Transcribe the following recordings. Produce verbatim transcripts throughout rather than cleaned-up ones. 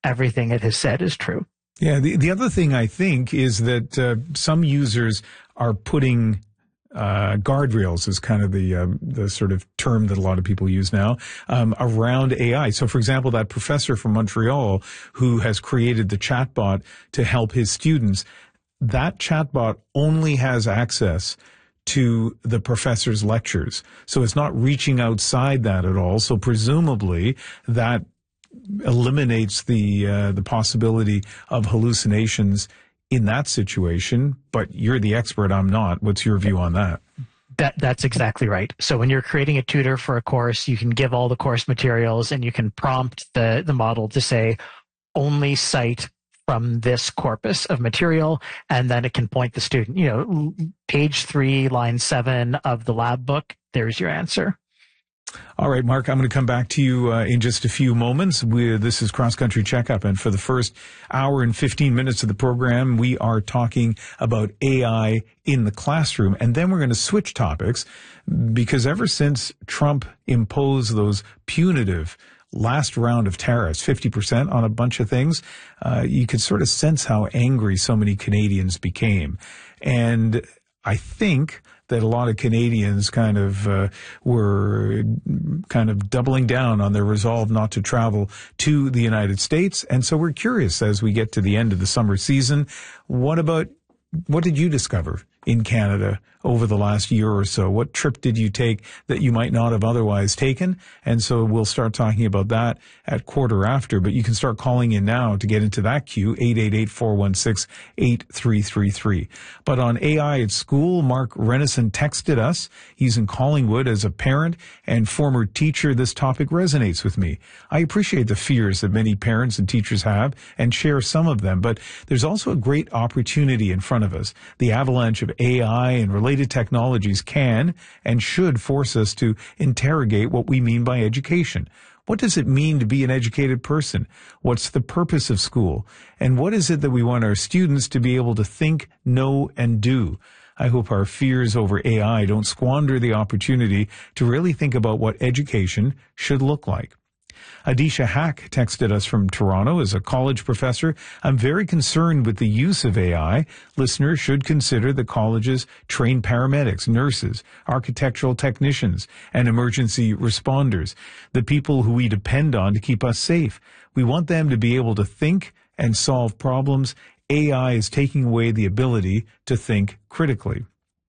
everything it has said is true. Yeah, the, the other thing I think is that uh, some users are putting uh, guardrails is kind of the uh, the sort of term that a lot of people use now, um, around A I. So, for example, that professor from Montreal who has created the chatbot to help his students, that chatbot only has access to the professor's lectures. So it's not reaching outside that at all. So presumably that eliminates the uh, the possibility of hallucinations in that situation, but you're the expert, I'm not. What's your view on that? That that's exactly right. So when you're creating a tutor for a course, you can give all the course materials and you can prompt the, the model to say, only cite from this corpus of material, and then it can point the student, you know, page three, line seven of the lab book, there's your answer. All right, Mark, I'm going to come back to you uh, in just a few moments. We, this is Cross Country Checkup, and for the first hour and fifteen minutes of the program, we are talking about A I in the classroom, and then we're going to switch topics, because ever since Trump imposed those punitive last round of tariffs, fifty percent on a bunch of things, uh, you could sort of sense how angry so many Canadians became. And I think that a lot of Canadians kind of uh, were kind of doubling down on their resolve not to travel to the United States. And so we're curious as we get to the end of the summer season, what about, what did you discover in Canada over the last year or so? What trip did you take that you might not have otherwise taken? And so we'll start talking about that at quarter after, but you can start calling in now to get into that queue, eight eight eight, four one six, eight three three three. But on A I at school, Mark Renison texted us. He's in Collingwood. As a parent and former teacher, this topic resonates with me. I appreciate the fears that many parents and teachers have and share some of them, but there's also a great opportunity in front of us. The avalanche of A I and related technologies can and should force us to interrogate what we mean by education. What does it mean to be an educated person? What's the purpose of school? And what is it that we want our students to be able to think, know, and do? I hope our fears over A I don't squander the opportunity to really think about what education should look like. Adisha Hack texted us from Toronto. As a college professor, I'm very concerned with the use of A I. Listeners should consider the colleges train paramedics, nurses, architectural technicians, and emergency responders, the people who we depend on to keep us safe. We want them to be able to think and solve problems. A I is taking away the ability to think critically.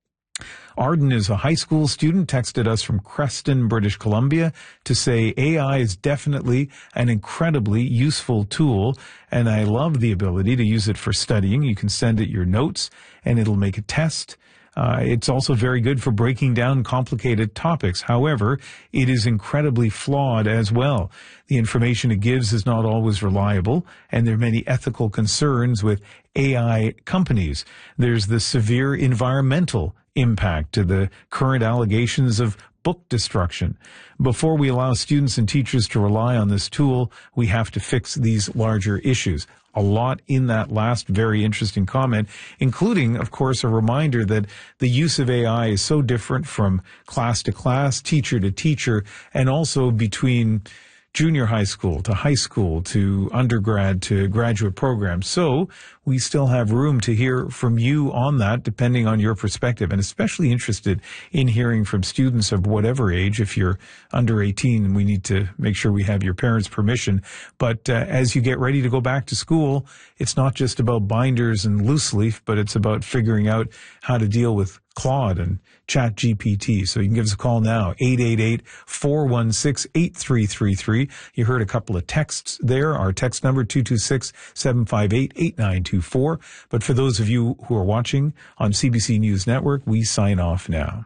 Arden is a high school student, texted us from Creston, British Columbia, to say A I is definitely an incredibly useful tool, and I love the ability to use it for studying. You can send it your notes, and it'll make a test. Uh, it's also very good for breaking down complicated topics. However, it is incredibly flawed as well. The information it gives is not always reliable, and there are many ethical concerns with A I companies. There's the severe environmental impact to the current allegations of book destruction. Before we allow students and teachers to rely on this tool, we have to fix these larger issues. A lot in that last very interesting comment, including, of course, a reminder that the use of A I is so different from class to class, teacher to teacher, and also between junior high school to high school to undergrad to graduate programs. So we still have room to hear from you on that, depending on your perspective, and especially interested in hearing from students of whatever age. If you're under eighteen, we need to make sure we have your parents' permission. But uh, as you get ready to go back to school, it's not just about binders and loose leaf, but it's about figuring out how to deal with Claude and Chat G P T. So you can give us a call now, eight eight eight, four one six, eight three three three. You heard a couple of texts there. Our text number, two two six, seven five eight, eight nine two four. But for those of you who are watching on C B C News Network, we sign off now.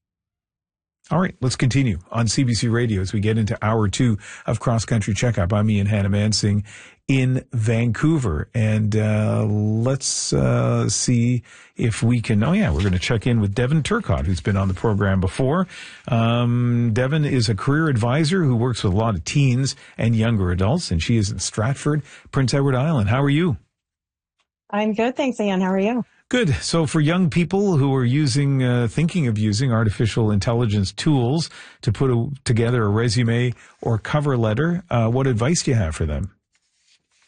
All right, let's continue on C B C Radio as we get into hour two of Cross Country Checkup. I'm Ian Hannah-Mansing in Vancouver, and uh, let's uh, see if we can, oh yeah, we're going to check in with Devin Turcotte, who's been on the program before. Um, Devin is a career advisor who works with a lot of teens and younger adults, and she is in Stratford, Prince Edward Island. How are you? I'm good, thanks, Ian. How are you? Good. So for young people who are using, uh, thinking of using artificial intelligence tools to put a, together a resume or cover letter, uh, what advice do you have for them?